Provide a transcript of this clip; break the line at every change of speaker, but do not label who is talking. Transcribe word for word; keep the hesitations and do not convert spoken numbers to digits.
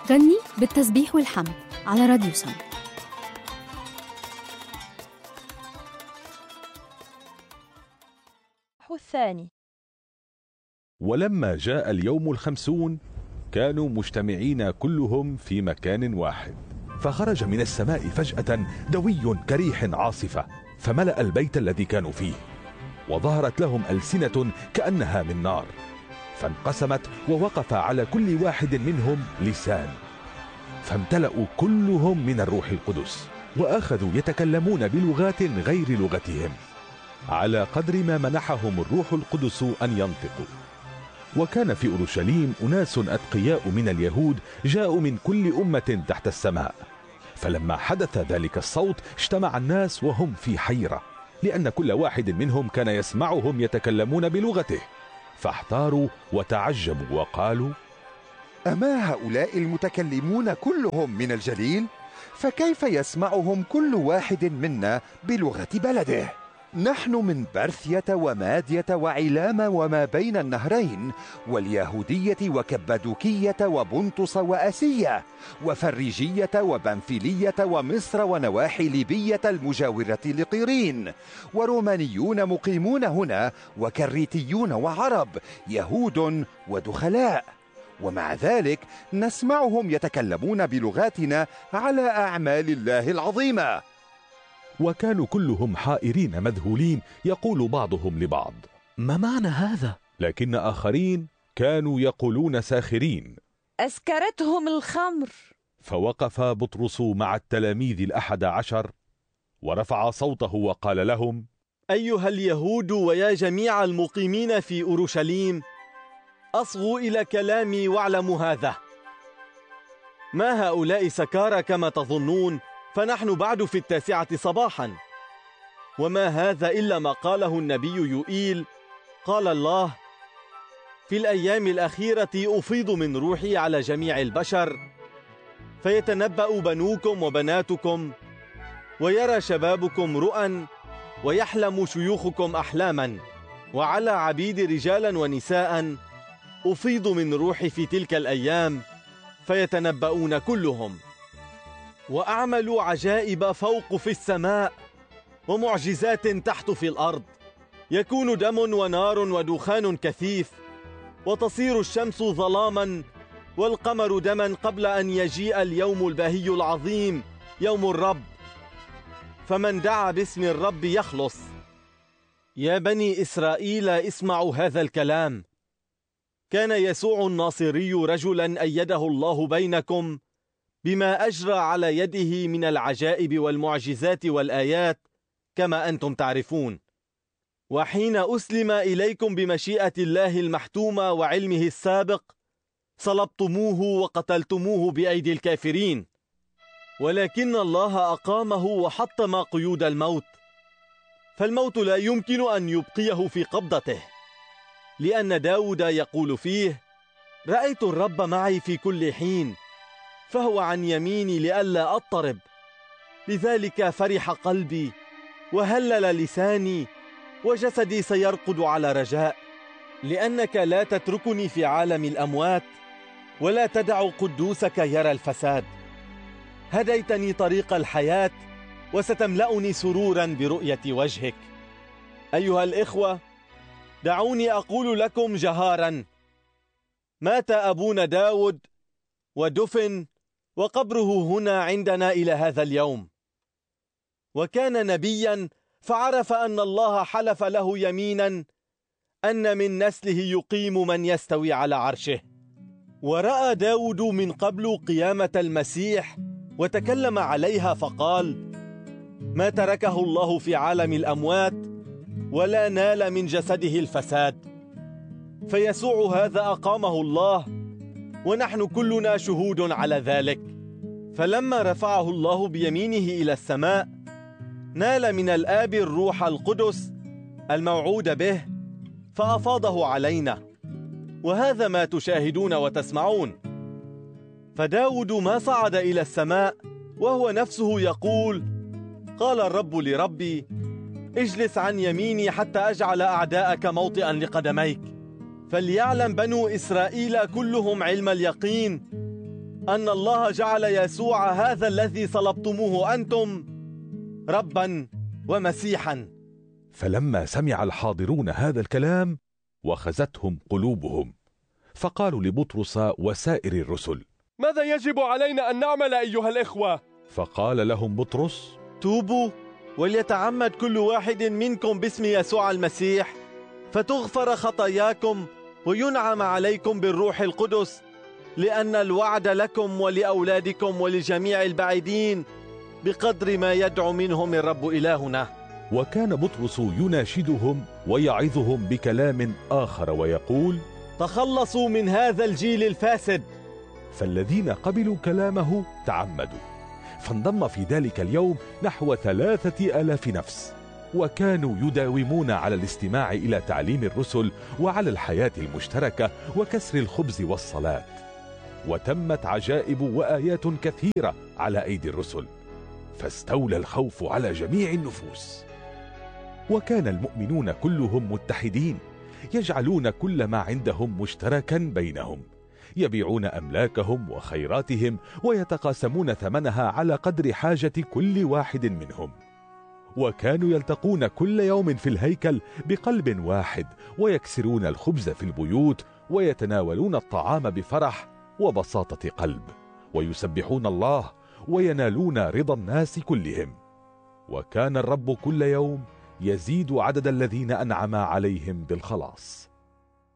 غني بالتسبيح والحمد على راديو سم.
الثاني.
ولما جاء اليوم الخمسون كانوا مجتمعين كلهم في مكان واحد، فخرج من السماء فجأة دوي كريح عاصفة فملأ البيت الذي كانوا فيه، وظهرت لهم ألسنة كأنها من نار، فانقسمت ووقف على كل واحد منهم لسان، فامتلأوا كلهم من الروح القدس، وأخذوا يتكلمون بلغات غير لغتهم على قدر ما منحهم الروح القدس أن ينطقوا. وكان في أورشليم أناس أتقياء من اليهود جاءوا من كل أمة تحت السماء، فلما حدث ذلك الصوت اجتمع الناس وهم في حيرة، لأن كل واحد منهم كان يسمعهم يتكلمون بلغته، فاحتاروا وتعجبوا وقالوا:
أما هؤلاء المتكلمون كلهم من الجليل؟ فكيف يسمعهم كل واحد منا بلغة بلده؟ نحن من برثية ومادية وعلام وما بين النهرين، واليهودية وكبدوكية وبنطس وأسية وفريجية وبنفيلية ومصر ونواحي ليبية المجاورة لقيرين، ورومانيون مقيمون هنا وكريتيون وعرب، يهود ودخلاء، ومع ذلك نسمعهم يتكلمون بلغاتنا على أعمال الله العظيمة.
وكانوا كلهم حائرين مذهولين، يقول بعضهم لبعض:
ما معنى هذا؟
لكن آخرين كانوا يقولون ساخرين،
أسكرتهم الخمر.
فوقف بطرس مع التلاميذ الأحد عشر ورفع صوته وقال لهم:
أيها اليهود ويا جميع المقيمين في أورشليم، أصغوا إلى كلامي واعلموا هذا: ما هؤلاء سكارى كما تظنون، فنحن بعد في التاسعة صباحا، وما هذا إلا ما قاله النبي يوئيل. قال الله: في الأيام الأخيرة أفيض من روحي على جميع البشر، فيتنبأ بنوكم وبناتكم، ويرى شبابكم رؤى، ويحلم شيوخكم أحلاما، وعلى عبيد رجالا ونساء أفيض من روحي في تلك الأيام، فيتنبؤون كلهم، وأعمل عجائب فوق في السماء ومعجزات تحت في الأرض، يكون دم ونار ودخان كثيف، وتصير الشمس ظلاما والقمر دما قبل أن يجيء اليوم الباهي العظيم يوم الرب، فمن دعا باسم الرب يخلص. يا بني إسرائيل اسمعوا هذا الكلام: كان يسوع الناصري رجلا أيده الله بينكم بما أجرى على يده من العجائب والمعجزات والآيات كما أنتم تعرفون. وحين أسلم إليكم بمشيئة الله المحتومة وعلمه السابق صلبتموه وقتلتموه بأيدي الكافرين، ولكن الله أقامه وحطم قيود الموت، فالموت لا يمكن أن يبقيه في قبضته، لأن داود يقول فيه: رأيت الرب معي في كل حين، فهو عن يميني لئلا أضطرب. لذلك فرح قلبي وهلل لساني، وجسدي سيرقد على رجاء، لأنك لا تتركني في عالم الأموات، ولا تدع قدوسك يرى الفساد. هديتني طريق الحياة، وستملأني سرورا برؤية وجهك. أيها الإخوة، دعوني أقول لكم جهارا: مات أبونا داود ودفن، وقبره هنا عندنا إلى هذا اليوم. وكان نبيا، فعرف أن الله حلف له يمينا أن من نسله يقيم من يستوي على عرشه. ورأى داود من قبل قيامة المسيح وتكلم عليها فقال: ما تركه الله في عالم الأموات، ولا نال من جسده الفساد. فيسوع هذا أقامه الله، ونحن كلنا شهود على ذلك. فلما رفعه الله بيمينه إلى السماء نال من الآب الروح القدس الموعود به، فأفاضه علينا، وهذا ما تشاهدون وتسمعون. فداود ما صعد إلى السماء وهو نفسه يقول: قال الرب لربي: اجلس عن يميني حتى أجعل أعداءك موطئا لقدميك. فليعلم بنو إسرائيل كلهم علم اليقين أن الله جعل يسوع هذا الذي صلبتموه أنتم ربا ومسيحا.
فلما سمع الحاضرون هذا الكلام وخزتهم قلوبهم، فقالوا لبطرس وسائر الرسل:
ماذا يجب علينا أن نعمل أيها الإخوة؟
فقال لهم بطرس:
توبوا وليتعمد كل واحد منكم باسم يسوع المسيح فتغفر خطاياكم وينعم عليكم بالروح القدس، لأن الوعد لكم ولأولادكم ولجميع البعيدين بقدر ما يدعو منهم الرب إلهنا.
وكان بطرس يناشدهم ويعظهم بكلام آخر ويقول:
تخلصوا من هذا الجيل الفاسد.
فالذين قبلوا كلامه تعمدوا، فانضم في ذلك اليوم نحو ثلاثة آلاف نفس، وكانوا يداومون على الاستماع إلى تعليم الرسل وعلى الحياة المشتركة وكسر الخبز والصلاة. وتمت عجائب وآيات كثيرة على أيدي الرسل، فاستولى الخوف على جميع النفوس. وكان المؤمنون كلهم متحدين، يجعلون كل ما عندهم مشتركا بينهم، يبيعون أملاكهم وخيراتهم ويتقاسمون ثمنها على قدر حاجة كل واحد منهم. وكانوا يلتقون كل يوم في الهيكل بقلب واحد، ويكسرون الخبز في البيوت، ويتناولون الطعام بفرح وبساطة قلب، ويسبحون الله وينالون رضا الناس كلهم. وكان الرب كل يوم يزيد عدد الذين أنعم عليهم بالخلاص.